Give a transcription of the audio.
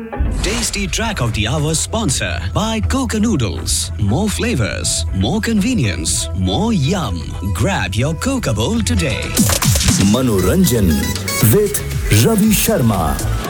Tasty Track of the Hour sponsor by Coca Noodles. More flavors, more convenience, more yum. Grab your Coca bowl today. Manoranjan with Ravi Sharma.